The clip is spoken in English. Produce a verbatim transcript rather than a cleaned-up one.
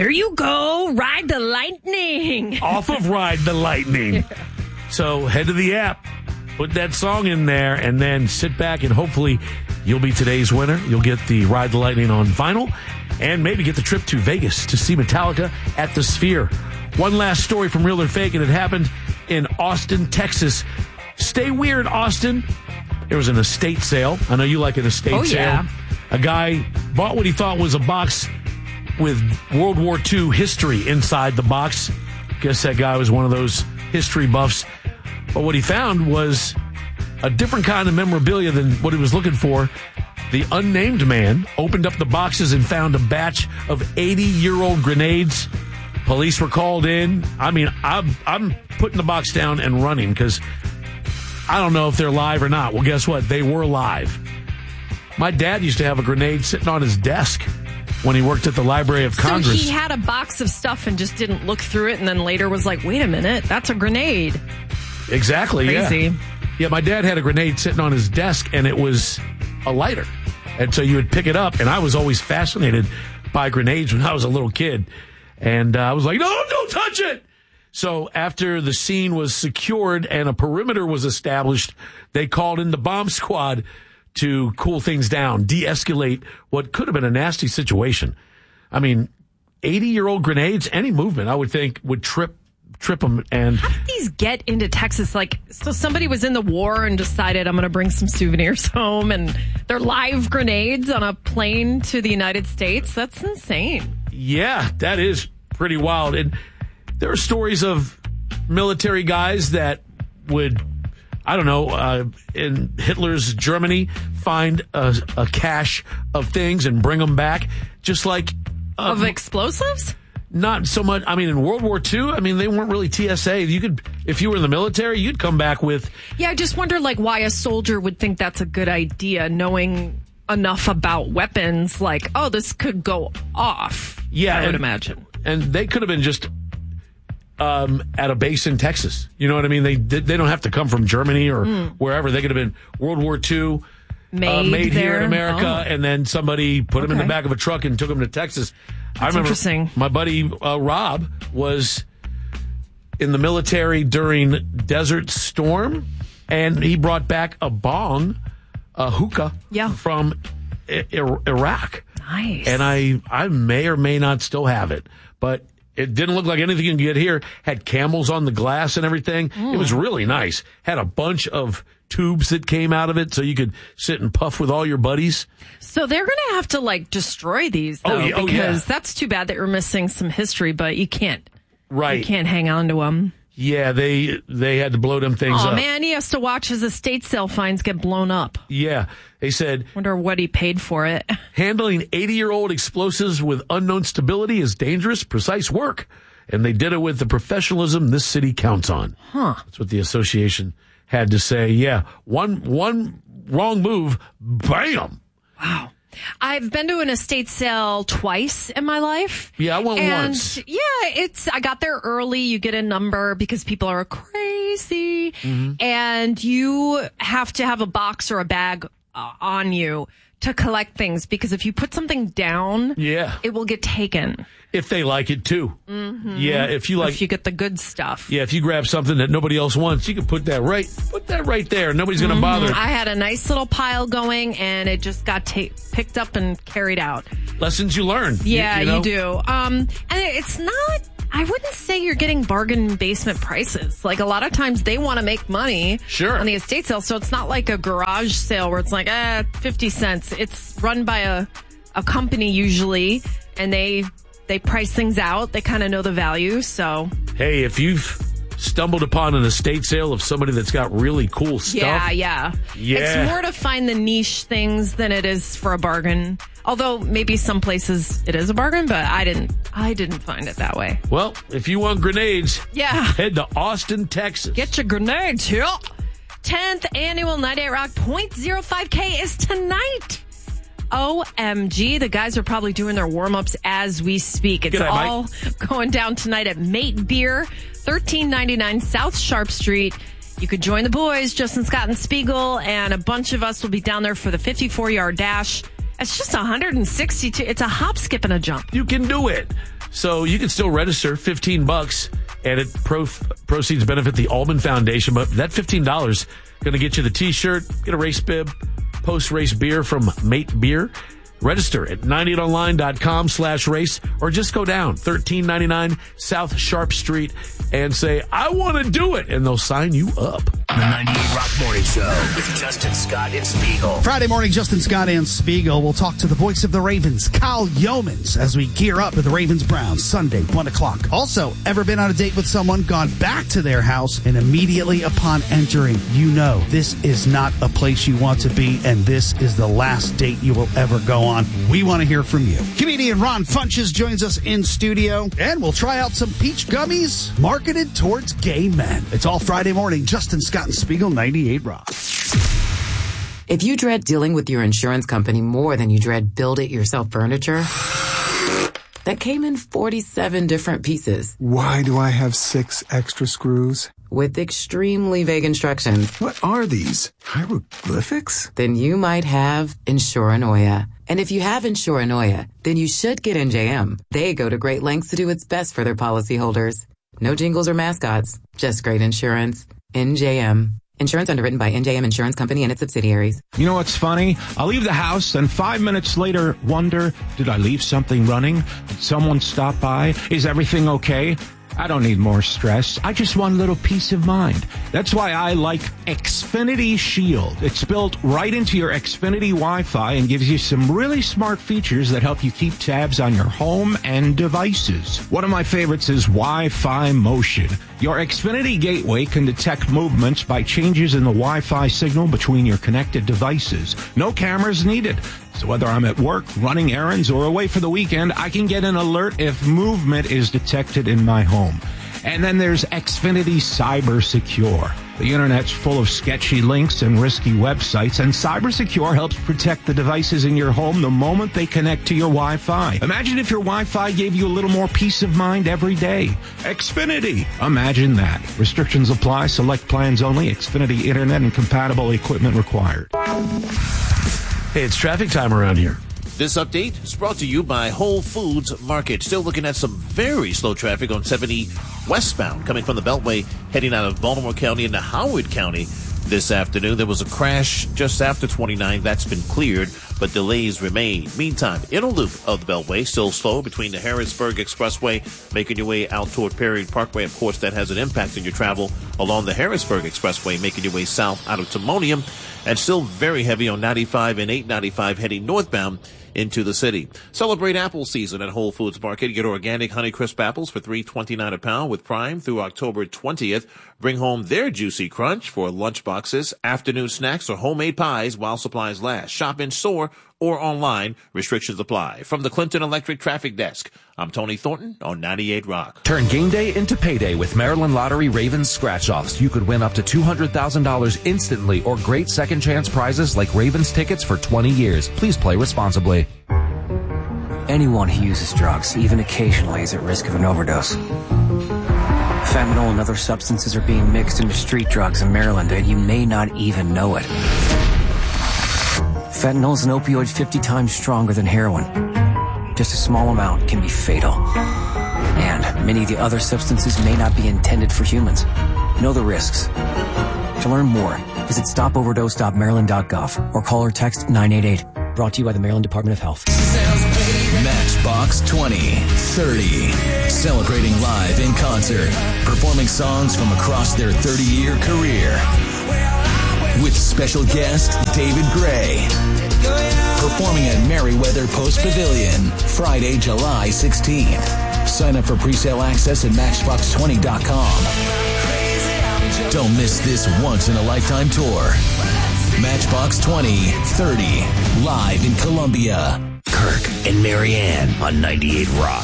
There you go. Ride the lightning. Off of Ride the Lightning. So head to the app, put that song in there, and then sit back and hopefully you'll be today's winner. You'll get the Ride the Lightning on vinyl and maybe get the trip to Vegas to see Metallica at the Sphere. One last story from Real or Fake, and it happened in Austin, Texas. Stay weird, Austin. There was an estate sale. I know you like an estate oh, sale. Yeah. A guy bought what he thought was a box with World War Two history inside the box. Guess that guy was one of those history buffs. But what he found was a different kind of memorabilia than what he was looking for. The unnamed man opened up the boxes and found a batch of eighty-year-old grenades. Police were called in. I mean, I'm, I'm putting the box down and running because I don't know if they're live or not. Well, guess what? They were live. My dad used to have a grenade sitting on his desk when he worked at the Library of Congress. So he had a box of stuff and just didn't look through it and then later was like, wait a minute, that's a grenade. Exactly, Crazy. yeah. Yeah, my dad had a grenade sitting on his desk and it was a lighter. And so you would pick it up, and I was always fascinated by grenades when I was a little kid. And uh, I was like, no, don't touch it. So after the scene was secured and a perimeter was established, they called in the bomb squad to cool things down, de-escalate what could have been a nasty situation. I mean, eighty-year-old grenades, any movement, I would think, would trip trip them. And how did these get into Texas? Like, so somebody was in the war and decided, I'm going to bring some souvenirs home, and they're live grenades on a plane to the United States. That's insane. Yeah, that is pretty wild. And there are stories of military guys that would, I don't know, uh, in Hitler's Germany, find a, a cache of things and bring them back, just like uh, of explosives. Not so much. I mean, in World War Two, I mean, they weren't really T S A. You could, if you were in the military, you'd come back with. Yeah, I just wonder, like, why a soldier would think that's a good idea, knowing enough about weapons. Like, oh, this could go off. Yeah, I would and, imagine. And they could have been just um, at a base in Texas. You know what I mean? They they don't have to come from Germany or mm. wherever. They could have been World War Two. Made, uh, made here in America, oh. and then somebody put them okay. in the back of a truck and took them to Texas. That's I remember interesting. My buddy uh, Rob was in the military during Desert Storm, and he brought back a bong, a hookah, yeah. from I- I- Iraq. Nice. And I, I may or may not still have it, but it didn't look like anything you can get here. Had camels on the glass and everything. Mm. It was really nice. Had a bunch of tubes that came out of it so you could sit and puff with all your buddies. So they're going to have to, like, destroy these, though, oh, yeah, oh, because yeah. that's too bad that you're missing some history, but you can't. Right. You can't hang on to them. Yeah, they they had to blow them things oh, up. Oh, man, he has to watch his estate sale finds get blown up. Yeah. They said... Wonder what he paid for it. Handling eighty-year-old explosives with unknown stability is dangerous, precise work. And they did it with the professionalism this city counts on. Huh. That's what the association had to say. Yeah, one one wrong move, bam. Wow. I've been to an estate sale twice in my life. Yeah, I went and once. Yeah, it's I got there early. You get a number because people are crazy. Mm-hmm. And you have to have a box or a bag uh, on you to collect things, because if you put something down, yeah, it will get taken. If they like it too. Mm-hmm. Yeah, if you like, if you get the good stuff. Yeah, if you grab something that nobody else wants, you can put that right, put that right there. Nobody's going to mm-hmm. bother. I had a nice little pile going, and it just got ta- picked up and carried out. Lessons you learn. Yeah, you, you, know? you do. Um, and it's not. I wouldn't say you're getting bargain basement prices. Like, a lot of times they want to make money sure. on the estate sale. So it's not like a garage sale where it's like, eh, fifty cents. It's run by a, a company usually, and they they price things out. They kind of know the value. So, hey, if you've stumbled upon an estate sale of somebody that's got really cool stuff. Yeah, yeah. Yeah. It's more to find the niche things than it is for a bargain. Although maybe some places it is a bargain, but I didn't I didn't find it that way. Well, if you want grenades, yeah, head to Austin, Texas. Get your grenades here. tenth annual ninety-eight Rock zero point zero five K is tonight. O M G. The guys are probably doing their warm-ups as we speak. It's G'day, all Mike. Going down tonight at Mate Beer, thirteen ninety-nine South Sharp Street. You could join the boys, Justin Scott and Spiegel, and a bunch of us will be down there for the fifty-four yard dash. It's just one hundred sixty-two. It's a hop, skip, and a jump. You can do it. So you can still register, fifteen bucks, and it pro- proceeds benefit the Allman Foundation. But that fifteen dollars going to get you the T-shirt, get a race bib, post-race beer from Mate Beer. Register at ninety-eight online.com slash race or just go down thirteen ninety-nine South Sharp Street and say, I want to do it. And they'll sign you up. The ninety-eight Rock Morning Show with Justin Scott and Spiegel. Friday morning, Justin Scott and Spiegel will talk to the voice of the Ravens, Kyle Yeomans, as we gear up for the Ravens-Browns Sunday, one o'clock. Also, ever been on a date with someone, gone back to their house, and immediately upon entering, you know this is not a place you want to be, and this is the last date you will ever go on. We want to hear from you. Comedian Ron Funches joins us in studio, and we'll try out some peach gummies marketed towards gay men. It's all Friday morning. Justin Scott and Spiegel, ninety-eight Rock. If you dread dealing with your insurance company more than you dread build-it-yourself furniture that came in forty-seven different pieces. Why do I have six extra screws? With extremely vague instructions. What are these? Hieroglyphics? Then you might have Insuranoia. And if you have Insuranoia, then you should get N J M. They go to great lengths to do its best for their policyholders. No jingles or mascots, just great insurance. N J M. Insurance underwritten by N J M Insurance Company and its subsidiaries. You know what's funny? I'll leave the house and five minutes later wonder, did I leave something running? Did someone stop by? Is everything okay? I don't need more stress. I just want a little peace of mind. That's why I like Xfinity Shield. It's built right into your Xfinity Wi-Fi and gives you some really smart features that help you keep tabs on your home and devices. One of my favorites is Wi-Fi Motion. Your Xfinity gateway can detect movements by changes in the Wi-Fi signal between your connected devices. No cameras needed. So whether I'm at work, running errands, or away for the weekend, I can get an alert if movement is detected in my home. And then there's Xfinity Cyber Secure. The internet's full of sketchy links and risky websites, and Cyber Secure helps protect the devices in your home the moment they connect to your Wi-Fi. Imagine if your Wi-Fi gave you a little more peace of mind every day. Xfinity. Imagine that. Restrictions apply. Select plans only. Xfinity Internet and compatible equipment required. Hey, it's traffic time around here. This update is brought to you by Whole Foods Market. Still looking at some very slow traffic on seventy westbound coming from the Beltway, heading out of Baltimore County into Howard County this afternoon. There was a crash just after twenty-nine. That's been cleared, but delays remain. Meantime, inner loop of the Beltway still slow between the Harrisburg Expressway, making your way out toward Perry Parkway. Of course, that has an impact on your travel along the Harrisburg Expressway, making your way south out of Timonium, and still very heavy on ninety-five and eight ninety-five heading northbound into the city. Celebrate apple season at Whole Foods Market. Get organic Honeycrisp apples for three twenty-nine a pound with Prime through October twentieth. Bring home their juicy crunch for lunch boxes, afternoon snacks, or homemade pies while supplies last. Shop in store or online. Restrictions apply. From the Clinton Electric Traffic Desk, I'm Tony Thornton on ninety-eight Rock. Turn game day into payday with Maryland Lottery Ravens scratch-offs. You could win up to two hundred thousand dollars instantly or great second chance prizes like Ravens tickets for twenty years. Please play responsibly. Anyone who uses drugs, even occasionally, is at risk of an overdose. Fentanyl and other substances are being mixed into street drugs in Maryland, and you may not even know it. Fentanyl is an opioid fifty times stronger than heroin. Just a small amount can be fatal. And many of the other substances may not be intended for humans. Know the risks. To learn more, visit stop overdose dot maryland dot gov or call or text nine eight eight. Brought to you by the Maryland Department of Health. Matchbox twenty thirty. Celebrating live in concert. Performing songs from across their thirty-year career. With special guest David Gray. Performing at Merriweather Post Pavilion, Friday, July sixteenth. Sign up for pre-sale access at matchbox twenty dot com. Don't miss this once-in-a-lifetime tour. Matchbox twenty thirty, live in Columbia. Kirk and Marianne on ninety-eight Rock.